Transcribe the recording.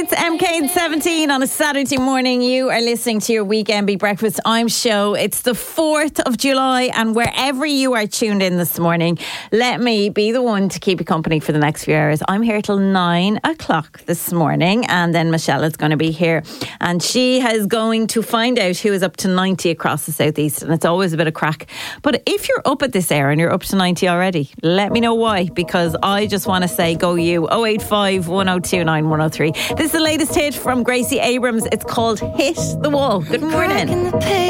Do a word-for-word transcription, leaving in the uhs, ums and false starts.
It's M K seventeen on a Saturday morning. You are listening to your Weekend Beat Breakfast. I'm Show. It's the fourth of July, and wherever you are tuned in this morning, let me be the one to keep you company for the next few hours. I'm here till nine o'clock this morning, and then Michelle is going to be here, and she is going to find out who is up to ninety across the southeast, and it's always a bit of crack. But if you're up at this hour and you're up to ninety already, let me know why, because I just want to say go you. oh eight five, one oh two nine, one oh three. This is the latest hit from Gracie Abrams. It's called Hit the Wall. Good morning.